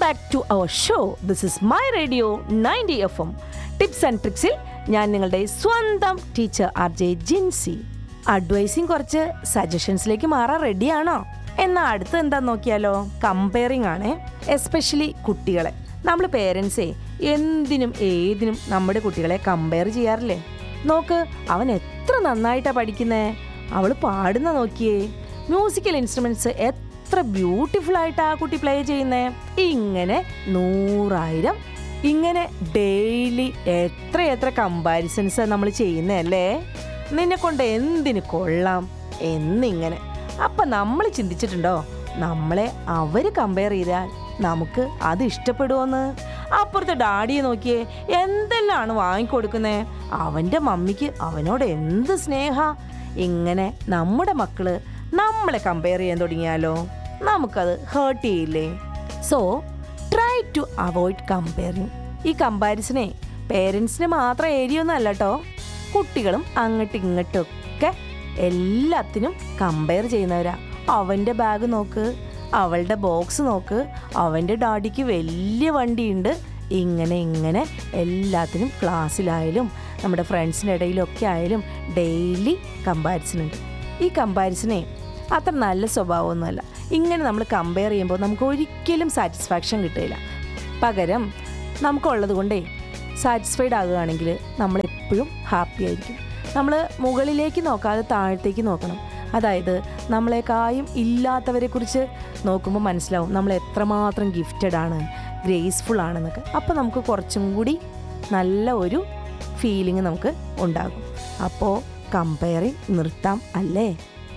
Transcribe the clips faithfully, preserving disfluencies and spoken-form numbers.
Back to our show. This is my radio ninety F M. Tips and ട്രിക്സിൽ ഞാൻ നിങ്ങളുടെ സ്വന്തം teacher R J Jincy. Advising കുറച്ച് സജഷൻസിലേക്ക് മാറാൻ റെഡിയാണോ? എന്നാൽ അടുത്ത് എന്താന്ന് നോക്കിയാലോ? കമ്പയറിംഗ് ആണ്. എസ്പെഷ്യലി കുട്ടികളെ. നമ്മൾ പേരൻസേ എന്തിനും ഏതിനും നമ്മുടെ കുട്ടികളെ കമ്പയർ ചെയ്യാറില്ലേ? നോക്ക്, അവൻ എത്ര നന്നായിട്ടാണ് പഠിക്കുന്നേ, അവൾ പാടുന്ന നോക്കിയേ, മ്യൂസിക്കൽ ഇൻസ്ട്രുമെന്റ്സ് എത്ര ബ്യൂട്ടിഫുൾ ആയിട്ടാ ആ കുട്ടി പ്ലേ ചെയ്യുന്നേ. ഇങ്ങനെ നൂറായിരം ഇങ്ങനെ ഡെയിലി എത്ര എത്ര കമ്പാരിസൺസ് നമ്മൾ ചെയ്യുന്നതല്ലേ. നിന്നെ കൊണ്ട് എന്തിന് കൊള്ളാം എന്നിങ്ങനെ. അപ്പം നമ്മൾ ചിന്തിച്ചിട്ടുണ്ടോ നമ്മളെ അവർ കമ്പയർ ചെയ്താൽ നമുക്ക് അത് ഇഷ്ടപ്പെടുമോന്ന്? അപ്പുറത്തെ ഡാഡിയെ നോക്കിയേ, എന്തെല്ലാമാണ് വാങ്ങിക്കൊടുക്കുന്നേ, അവൻ്റെ മമ്മിക്ക് അവനോട് എന്ത് സ്നേഹ. ഇങ്ങനെ നമ്മുടെ മക്കള് നമ്മളെ കമ്പയർ ചെയ്യാൻ തുടങ്ങിയാലോ നമുക്കത് ഹേർട്ട് ചെയ്യില്ലേ? So try to avoid comparing. ഈ കമ്പാരിസനെ പേരൻസിന് മാത്രം ഏരിയ ഒന്നും അല്ല കേട്ടോ, കുട്ടികളും അങ്ങോട്ടും ഇങ്ങോട്ടും ഒക്കെ എല്ലാത്തിനും കമ്പയർ ചെയ്യുന്നവരാ. അവൻ്റെ ബാഗ് നോക്ക്, അവളുടെ ബോക്സ് നോക്ക്, അവൻ്റെ ഡാഡിക്ക് വലിയ വണ്ടിയുണ്ട്. ഇങ്ങനെ ഇങ്ങനെ എല്ലാത്തിനും ക്ലാസ്സിലായാലും നമ്മുടെ ഫ്രണ്ട്സിൻ്റെ ഇടയിലൊക്കെ ആയാലും ഡെയിലി കമ്പാരിസൺ ഉണ്ട്. ഈ കമ്പാരിസനെ അത്ര നല്ല സ്വഭാവമൊന്നുമല്ല. ഇങ്ങനെ നമ്മൾ കമ്പയർ ചെയ്യുമ്പോൾ നമുക്ക് ഒരിക്കലും സാറ്റിസ്ഫാക്ഷൻ കിട്ടില്ല. പകരം നമുക്കുള്ളത് കൊണ്ടേ സാറ്റിസ്ഫൈഡ് ആകുകയാണെങ്കിൽ നമ്മളെപ്പോഴും ഹാപ്പി ആയിരിക്കും. നമ്മൾ മുകളിലേക്ക് നോക്കാതെ താഴത്തേക്ക് നോക്കണം. അതായത് നമ്മളെക്കായും ഇല്ലാത്തവരെക്കുറിച്ച് നോക്കുമ്പോൾ മനസ്സിലാവും നമ്മൾ എത്രമാത്രം ഗിഫ്റ്റഡ് ആണ്, ഗ്രേസ്ഫുൾ ആണെന്നൊക്കെ. അപ്പോൾ നമുക്ക് കുറച്ചും കൂടി നല്ല ഒരു ഫീലിംഗ് നമുക്ക് ഉണ്ടാകും. അപ്പോൾ കമ്പയറിങ് നിർത്താം അല്ലേ?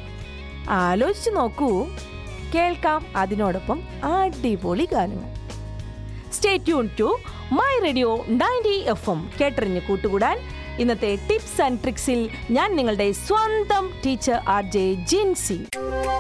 ആലോചിച്ച് നോക്കൂ. കേൾക്കാം അതിനോടൊപ്പം അടിപൊളി ഗാനങ്ങൾ. Stay tune to my radio ninety F M. കേട്ടറിഞ്ഞ് കൂട്ടുകൂടാൻ ഇന്നത്തെ ടിപ്സ് ആൻഡ് ട്രിക്സിൽ ഞാൻ നിങ്ങളുടെ സ്വന്തം ടീച്ചർ ആർ ജെ ജിൻസി.